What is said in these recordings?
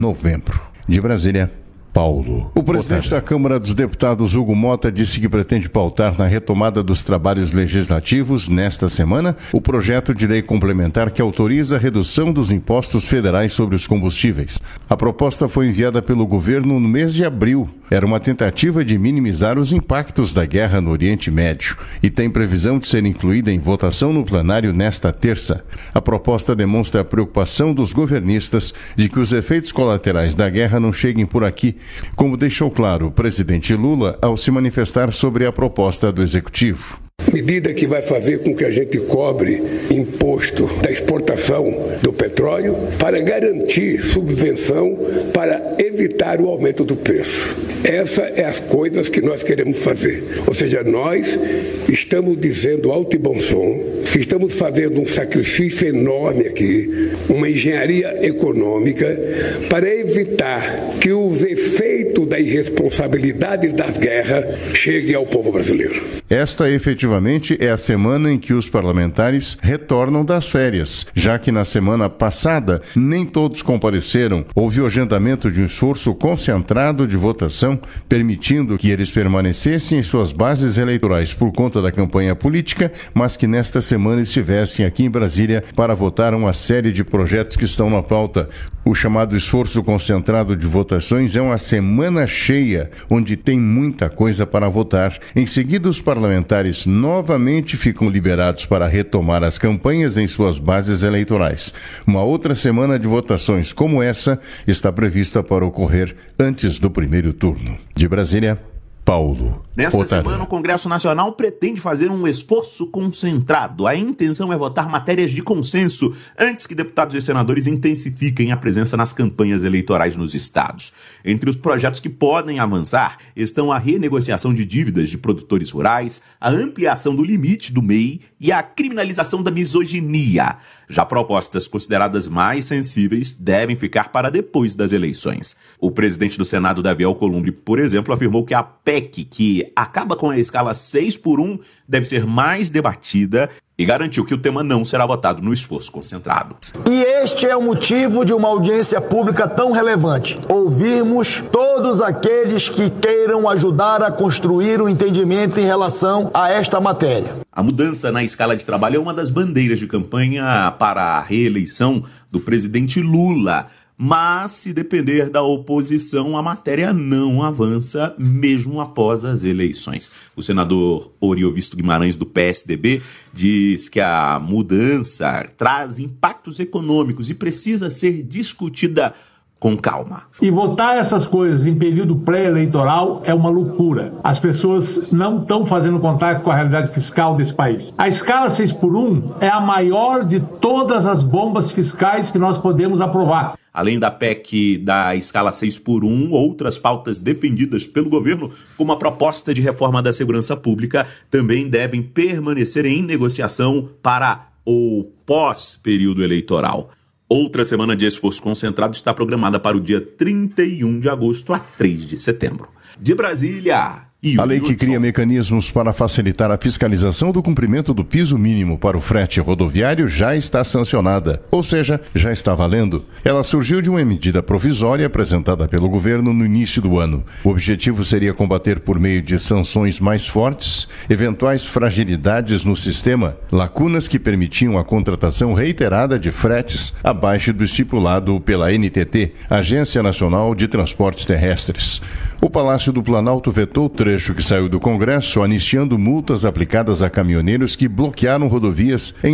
novembro. De Brasília, Paulo. O presidente da Câmara dos Deputados, Hugo Mota, disse que pretende pautar na retomada dos trabalhos legislativos nesta semana o projeto de lei complementar que autoriza a redução dos impostos federais sobre os combustíveis. A proposta foi enviada pelo governo no mês de abril. Era uma tentativa de minimizar os impactos da guerra no Oriente Médio e tem previsão de ser incluída em votação no plenário nesta terça. A proposta demonstra a preocupação dos governistas de que os efeitos colaterais da guerra não cheguem por aqui, como deixou claro o presidente Lula ao se manifestar sobre a proposta do Executivo. Medida que vai fazer com que a gente cobre imposto da exportação do petróleo para garantir subvenção para evitar o aumento do preço. Essa é as coisas que nós queremos fazer. Ou seja, nós estamos dizendo alto e bom som que estamos fazendo um sacrifício enorme aqui, uma engenharia econômica para evitar que os efeitos da irresponsabilidade das guerras cheguem ao povo brasileiro. Esta efetivamente é a semana em que os parlamentares retornam das férias, já que na semana passada nem todos compareceram. Houve o agendamento de um esforço concentrado de votação, permitindo que eles permanecessem em suas bases eleitorais por conta da campanha política, mas que nesta semana estivessem aqui em Brasília para votar uma série de projetos que estão na pauta. O chamado esforço concentrado de votações é uma semana cheia, onde tem muita coisa para votar. Em seguida, os parlamentares novamente ficam liberados para retomar as campanhas em suas bases eleitorais. Uma outra semana de votações como essa está prevista para ocorrer antes do primeiro turno. De Brasília, Paulo. Nesta semana, o Congresso Nacional pretende fazer um esforço concentrado. A intenção é votar matérias de consenso antes que deputados e senadores intensifiquem a presença nas campanhas eleitorais nos estados. Entre os projetos que podem avançar estão a renegociação de dívidas de produtores rurais, a ampliação do limite do MEI e a criminalização da misoginia. Já propostas consideradas mais sensíveis devem ficar para depois das eleições. O presidente do Senado, Davi Alcolumbre, por exemplo, afirmou que a PEC, que acaba com a escala 6x1, deve ser mais debatida e garantiu que o tema não será votado no esforço concentrado. E este é o motivo de uma audiência pública tão relevante. Ouvirmos todos aqueles que queiram ajudar a construir um entendimento em relação a esta matéria. A mudança na escala de trabalho é uma das bandeiras de campanha para a reeleição do presidente Lula. Mas, se depender da oposição, a matéria não avança mesmo após as eleições. O senador Oriovisto Guimarães, do PSDB, diz que a mudança traz impactos econômicos e precisa ser discutida com calma. E votar essas coisas em período pré-eleitoral é uma loucura. As pessoas não estão fazendo contato com a realidade fiscal desse país. A escala 6x1 é a maior de todas as bombas fiscais que nós podemos aprovar. Além da PEC da escala 6x1, outras pautas defendidas pelo governo, como a proposta de reforma da segurança pública, também devem permanecer em negociação para o pós-período eleitoral. Outra semana de esforço concentrado está programada para o dia 31 de agosto a 3 de setembro. De Brasília... A lei que cria mecanismos para facilitar a fiscalização do cumprimento do piso mínimo para o frete rodoviário já está sancionada, ou seja, já está valendo. Ela surgiu de uma medida provisória apresentada pelo governo no início do ano. O objetivo seria combater por meio de sanções mais fortes eventuais fragilidades no sistema, lacunas que permitiam a contratação reiterada de fretes abaixo do estipulado pela NTT, Agência Nacional de Transportes Terrestres. O Palácio do Planalto vetou o trecho que saiu do Congresso, anistiando multas aplicadas a caminhoneiros que bloquearam rodovias em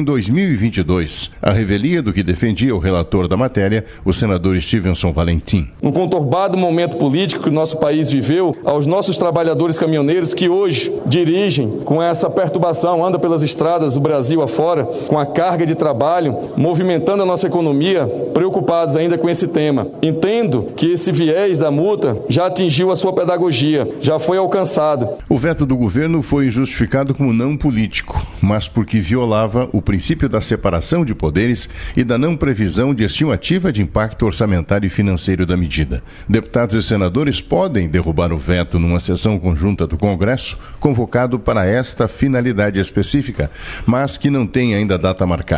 2022. A revelia do que defendia o relator da matéria, o senador Stevenson Valentim. No conturbado momento político que o nosso país viveu, aos nossos trabalhadores caminhoneiros que hoje dirigem com essa perturbação, andam pelas estradas do Brasil afora, com a carga de trabalho, movimentando a nossa economia, preocupados ainda com esse tema. Entendo que esse viés da multa já atingiu a sua pedagogia, já foi alcançado. O veto do governo foi justificado como não político, mas porque violava o princípio da separação de poderes e da não previsão de estimativa de impacto orçamentário e financeiro da medida. Deputados e senadores podem derrubar o veto numa sessão conjunta do Congresso, convocado para esta finalidade específica, mas que não tem ainda data marcada.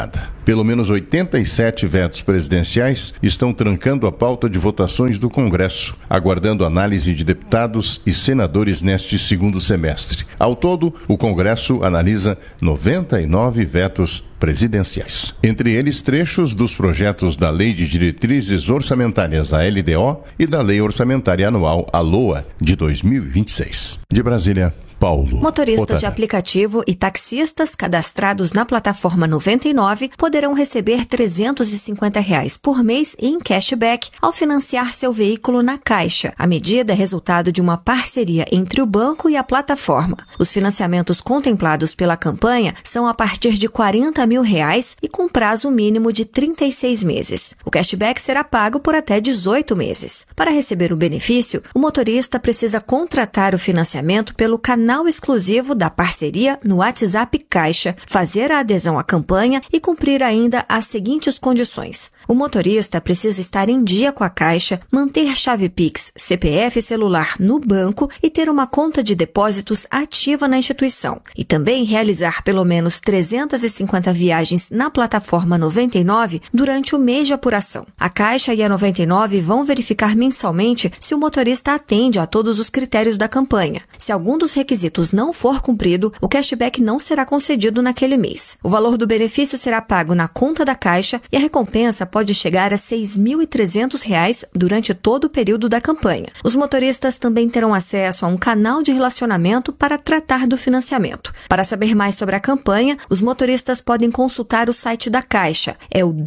Pelo menos 87 vetos presidenciais estão trancando a pauta de votações do Congresso, aguardando análise de deputados e senadores neste segundo semestre. Ao todo, o Congresso analisa 99 vetos presidenciais. Entre eles, trechos dos projetos da Lei de Diretrizes Orçamentárias, a LDO, e da Lei Orçamentária Anual, a LOA, de 2026. De Brasília, Paulo. Motoristas Otávio. de aplicativo e taxistas cadastrados na plataforma 99 poderão receber R$ 350 por mês em cashback ao financiar seu veículo na Caixa. A medida é resultado de uma parceria entre o banco e a plataforma. Os financiamentos contemplados pela campanha são a partir de R$ 40 mil e com prazo mínimo de 36 meses. O cashback será pago por até 18 meses. Para receber o benefício, o motorista precisa contratar o financiamento pelo canal exclusivo da parceria no WhatsApp Caixa, fazer a adesão à campanha e cumprir ainda as seguintes condições. O motorista precisa estar em dia com a Caixa, manter chave Pix, CPF celular no banco e ter uma conta de depósitos ativa na instituição. E também realizar pelo menos 350 viagens na plataforma 99 durante o mês de apuração. A Caixa e a 99 vão verificar mensalmente se o motorista atende a todos os critérios da campanha. Se algum dos requisitos não for cumprido, o cashback não será concedido naquele mês. O valor do benefício será pago na conta da Caixa e a recompensa pode chegar a R$ 6.300 durante todo o período da campanha. Os motoristas também terão acesso a um canal de relacionamento para tratar do financiamento. Para saber mais sobre a campanha, os motoristas podem consultar o site da Caixa. É o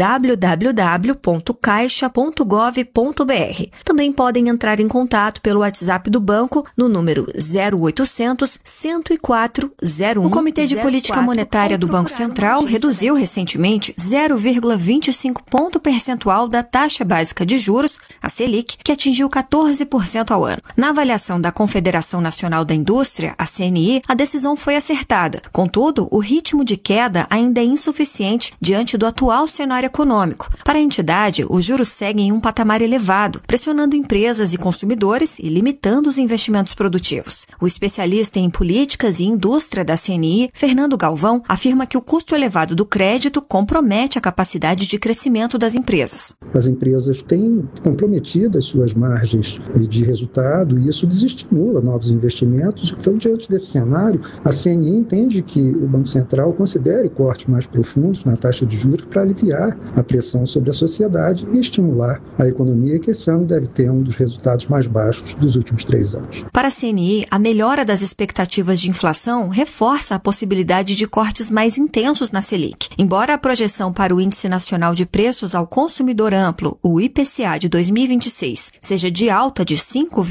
www.caixa.gov.br. Também podem entrar em contato pelo WhatsApp do banco no número 0800 104 01. O Comitê de Política Monetária do Banco Central reduziu recentemente 0,25 ponto percentual da taxa básica de juros, a Selic, que atingiu 14% ao ano. Na avaliação da Confederação Nacional da Indústria, a CNI, a decisão foi acertada. Contudo, o ritmo de queda ainda é insuficiente diante do atual cenário econômico. Para a entidade, os juros seguem em um patamar elevado, pressionando empresas e consumidores e limitando os investimentos produtivos. O especialista em políticas e indústria da CNI, Fernando Galvão, afirma que o custo elevado do crédito compromete a capacidade de crescimento das empresas. As empresas têm comprometido as suas margens de resultado e isso desestimula novos investimentos. Então, diante desse cenário, a CNI entende que o Banco Central considere cortes mais profundos na taxa de juros para aliviar a pressão sobre a sociedade e estimular a economia, que esse ano deve ter um dos resultados mais baixos dos últimos 3 anos. Para a CNI, a melhora das expectativas de inflação reforça a possibilidade de cortes mais intensos na Selic. Embora a projeção para o Índice Nacional de Preços ao Consumidor Amplo, o IPCA de 2026, seja de alta de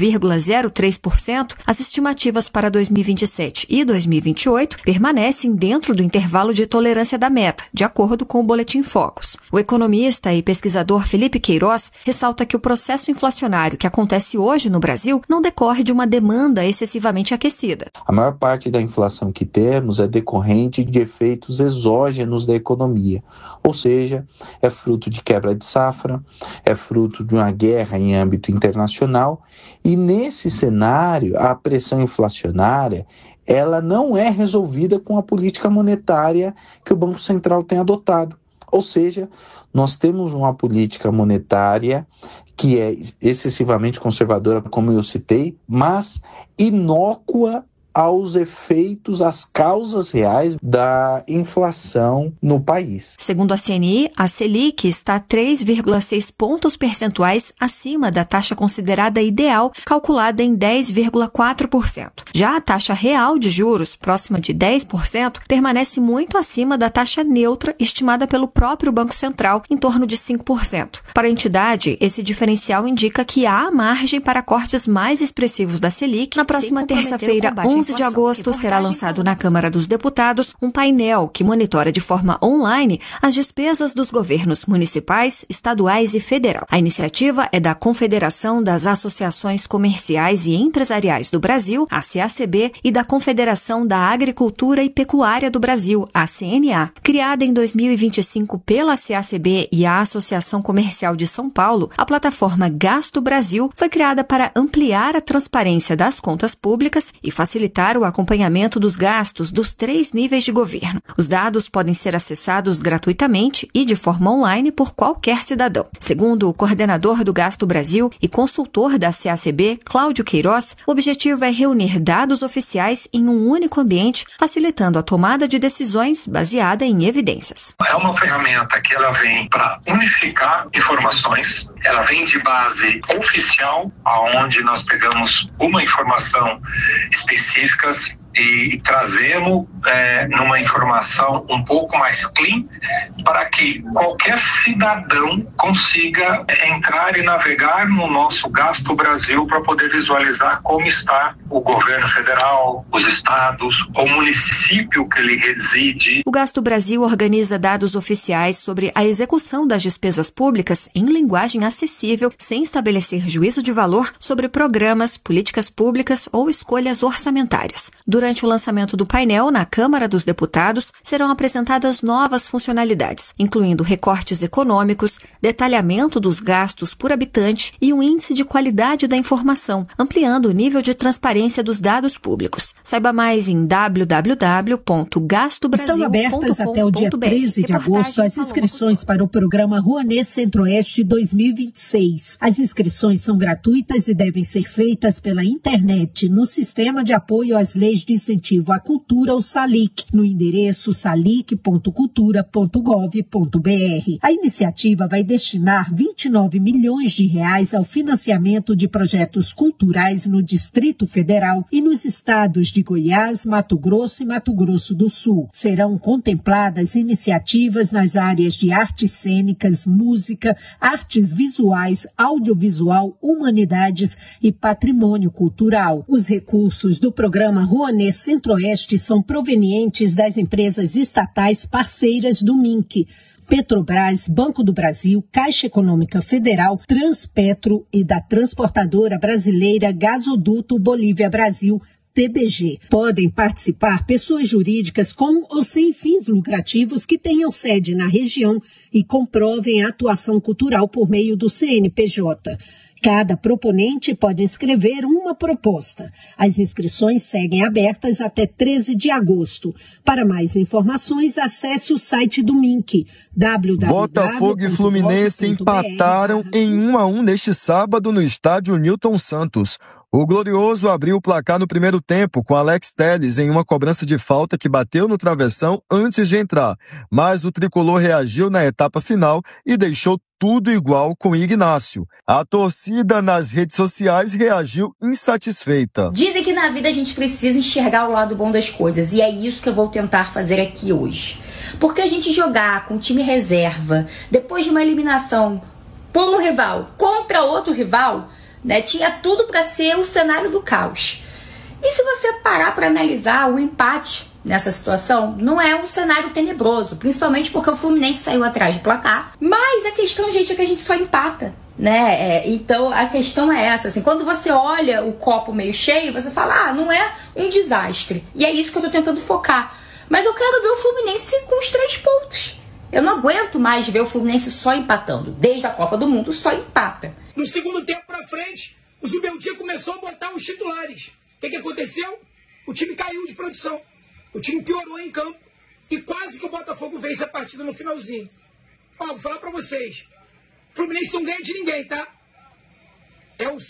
5,03%, as estimativas para 2027 e 2028 permanecem dentro do intervalo de tolerância da meta, de acordo com o Boletim Focus. O economista e pesquisador Felipe Queiroz ressalta que o processo inflacionário que acontece hoje no Brasil não decorre de uma demanda excessivamente aquecida. A maior parte da inflação que temos é decorrente de efeitos exógenos da economia, ou seja, é fruto de quebra de safra, é fruto de uma guerra em âmbito internacional e nesse cenário a pressão inflacionária ela não é resolvida com a política monetária que o Banco Central tem adotado. Ou seja, nós temos uma política monetária que é excessivamente conservadora, como eu citei, mas inócua aos efeitos, às causas reais da inflação no país. Segundo a CNI, a Selic está 3,6 pontos percentuais acima da taxa considerada ideal, calculada em 10,4%. Já a taxa real de juros, próxima de 10%, permanece muito acima da taxa neutra estimada pelo próprio Banco Central, em torno de 5%. Para a entidade, esse diferencial indica que há margem para cortes mais expressivos da Selic. Na próxima terça-feira, 11 de agosto, será lançado na Câmara dos Deputados um painel que monitora de forma online as despesas dos governos municipais, estaduais e federal. A iniciativa é da Confederação das Associações Comerciais e Empresariais do Brasil, a CACB, e da Confederação da Agricultura e Pecuária do Brasil, a CNA. Criada em 2025 pela CACB e a Associação Comercial de São Paulo, a plataforma Gasto Brasil foi criada para ampliar a transparência das contas públicas e facilitar facilitar o acompanhamento dos gastos dos 3 níveis de governo. Os dados podem ser acessados gratuitamente e de forma online por qualquer cidadão. Segundo o coordenador do Gasto Brasil e consultor da CACB, Cláudio Queiroz, o objetivo é reunir dados oficiais em um único ambiente, facilitando a tomada de decisões baseada em evidências. É uma ferramenta que ela vem para unificar informações, ela vem de base oficial, aonde nós pegamos uma informação específica e trazemos numa informação um pouco mais clean para que qualquer cidadão consiga entrar e navegar no nosso Gasto Brasil para poder visualizar como está o governo federal, os estados, o município que ele reside. O Gasto Brasil organiza dados oficiais sobre a execução das despesas públicas em linguagem acessível, sem estabelecer juízo de valor sobre programas, políticas públicas ou escolhas orçamentárias. Durante o lançamento do painel na Câmara dos Deputados, serão apresentadas novas funcionalidades, incluindo recortes econômicos, detalhamento dos gastos por habitante e um índice de qualidade da informação, ampliando o nível de transparência dos dados públicos. Saiba mais em www.gastobrasil.com.br. Estão abertas até o dia 13 de agosto as inscrições para o programa Rouanet Centro-Oeste 2026. As inscrições são gratuitas e devem ser feitas pela internet no Sistema de Apoio às Leis de Incentivo à Cultura, o SALIC, no endereço salic.cultura.gov.br. A iniciativa vai destinar 29 milhões de reais ao financiamento de projetos culturais no Distrito Federal e nos estados de Goiás, Mato Grosso e Mato Grosso do Sul. Serão contempladas iniciativas nas áreas de artes cênicas, música, artes visuais, audiovisual, humanidades e patrimônio cultural. Os recursos do programa Rouanet Centro-Oeste são provenientes das empresas estatais parceiras do MINC, Petrobras, Banco do Brasil, Caixa Econômica Federal, Transpetro e da transportadora brasileira Gasoduto Bolívia Brasil, TBG. Podem participar pessoas jurídicas com ou sem fins lucrativos que tenham sede na região e comprovem a atuação cultural por meio do CNPJ. Cada proponente pode inscrever uma proposta. As inscrições seguem abertas até 13 de agosto. Para mais informações, acesse o site do MINC, Botafogo e Fluminense empataram em 1-1 neste sábado no estádio Newton Santos. O Glorioso abriu o placar no primeiro tempo com Alex Telles em uma cobrança de falta que bateu no travessão antes de entrar, mas o tricolor reagiu na etapa final e deixou tudo igual com Ignácio. A torcida nas redes sociais reagiu insatisfeita. Dizem que na vida a gente precisa enxergar o lado bom das coisas, e é isso que eu vou tentar fazer aqui hoje. Porque a gente jogar com time reserva, depois de uma eliminação por um rival contra outro rival, tinha tudo para ser o cenário do caos. E se você parar para analisar o empate nessa situação, não é um cenário tenebroso, principalmente porque o Fluminense saiu atrás do placar. Mas a questão, gente, é que a gente só empata, então a questão é essa, assim, quando você olha o copo meio cheio, você fala, não é um desastre. E é isso que eu tô tentando focar. Mas eu quero ver o Fluminense com os 3 pontos. Eu não aguento mais ver o Fluminense só empatando. Desde a Copa do Mundo, só empata. No segundo tempo pra frente, o Zubeldia começou a botar os titulares. O que aconteceu? O time caiu de produção. O time piorou em campo. E quase que o Botafogo vence a partida no finalzinho. Vou falar pra vocês. O Fluminense não ganha de ninguém, tá? É o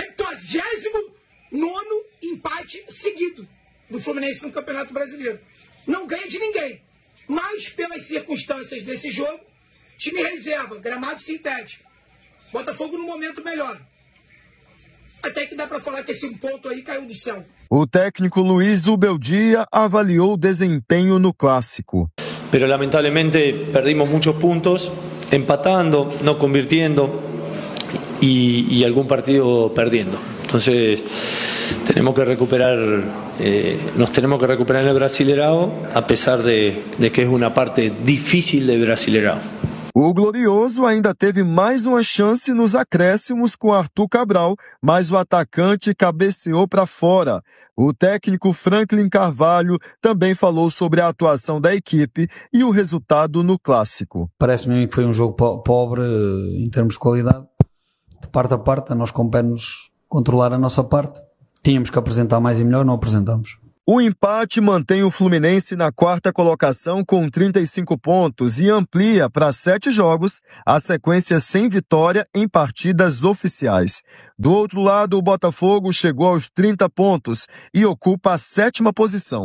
179º empate seguido do Fluminense no Campeonato Brasileiro. Não ganha de ninguém. Mas, pelas circunstâncias desse jogo, time reserva, gramado sintético. Botafogo no momento melhor. Até que dá para falar que esse ponto aí caiu do céu. O técnico Luiz Zubeldia avaliou o desempenho no clássico. Pero lamentablemente perdimos muchos puntos, empatando, no convirtiendo y algún partido perdiendo. Entonces tenemos que recuperar, nos tenemos que recuperar en el Brasileirão, a pesar de que es una parte difícil del Brasileirão. O Glorioso ainda teve mais uma chance nos acréscimos com Arthur Cabral, mas o atacante cabeceou para fora. O técnico Franklin Carvalho também falou sobre a atuação da equipe e o resultado no clássico. Parece-me que foi um jogo pobre em termos de qualidade. De parte a parte, nós compete-nos controlar a nossa parte Tínhamos que apresentar mais e melhor, não apresentamos. O empate mantém o Fluminense na 4ª colocação com 35 pontos e amplia para 7 jogos a sequência sem vitória em partidas oficiais. Do outro lado, o Botafogo chegou aos 30 pontos e ocupa a 7ª posição.